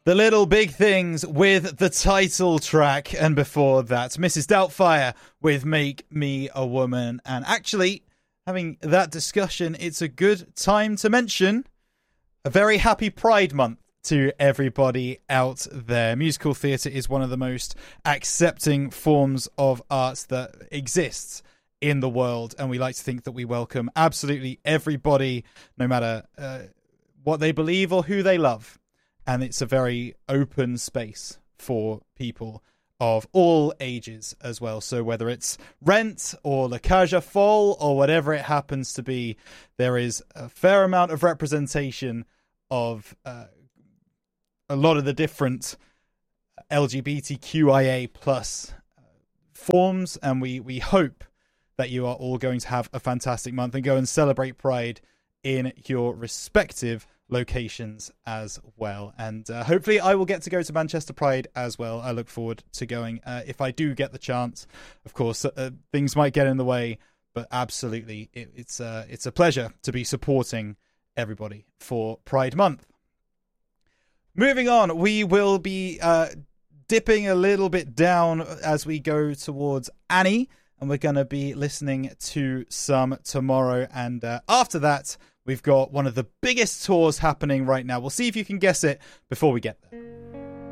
The Little Big Things with the title track, and before that, Mrs. Doubtfire with Make Me a Woman. And actually, having that discussion, it's a good time to mention a very happy Pride Month to everybody out there. Musical theatre is one of the most accepting forms of arts that exists in the world, and we like to think that we welcome absolutely everybody, no matter what they believe or who they love. And it's a very open space for people of all ages as well. So whether it's Rent or La Cage aux Folles or whatever it happens to be, there is a fair amount of representation of a lot of the different LGBTQIA plus forms. And we hope that you are all going to have a fantastic month and go and celebrate Pride in your respective locations as well. And hopefully I will get to go to Manchester Pride as well. I look forward to going if I do get the chance. Of course, things might get in the way, but absolutely it's a pleasure to be supporting everybody for Pride Month. Moving on, we will be dipping a little bit down as we go towards Annie, and we're going to be listening to some Tomorrow. And after that, we've got one of the biggest tours happening right now. We'll see if you can guess it before we get there.